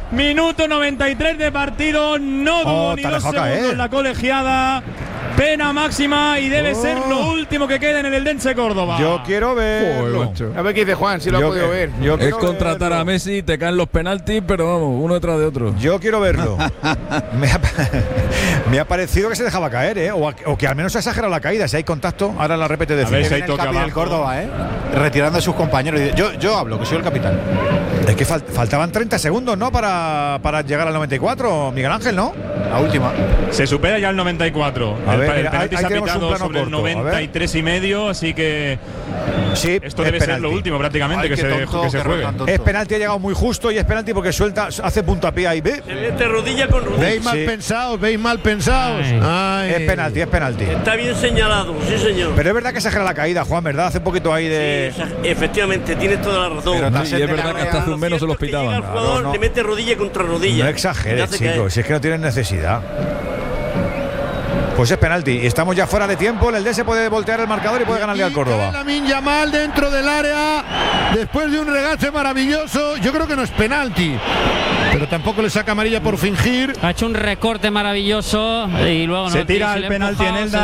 Minuto 93 de partido. No dudo ni 2 segundos en la colegiada. Pena máxima y debe ser lo último que queda en el Eldense Córdoba. Yo quiero verlo. A ver qué dice Juan, si lo ha podido ver. Es contratar a Messi, te caen los penaltis, pero vamos, uno detrás de otro. Yo quiero verlo. me ha parecido que se dejaba caer, ¿eh? O que al menos se ha exagerado la caída. Si hay contacto, ahora la repete de A ver si hay el toque capi abajo. del Córdoba, retirando a sus compañeros. Yo hablo, que soy el capitán. Es que faltaban 30 segundos, ¿no? Para llegar al 94, Miguel Ángel, ¿no? La última. Se supera ya el 94. A ver, el mira, penalti se ha tenemos un pitado plano sobre el corto, 93 y medio, así que sí, esto debe ser lo último prácticamente que se juegue. Es penalti, ha llegado muy justo y es penalti porque suelta, hace puntapié ahí. Se mete rodilla con rodilla. Veis mal pensados. Ay. Es penalti. Está bien señalado, sí señor. Pero es verdad que exagera la caída, Juan, ¿verdad? Hace un poquito ahí de… Sí, efectivamente, tienes toda la razón. Y es verdad que hasta hace un menos se los pitaban. El jugador le mete rodilla contra rodilla. No exageres, chicos, si es que no tienen necesidad. Pues es penalti y estamos ya fuera de tiempo. El Eldense puede voltear el marcador y puede ganarle al Córdoba. Lamine Yamal dentro del área después de un regache maravilloso. Yo creo que no es penalti, pero tampoco le saca amarilla por fingir. Ha hecho un recorte maravilloso y luego se tira el penalti en Elda.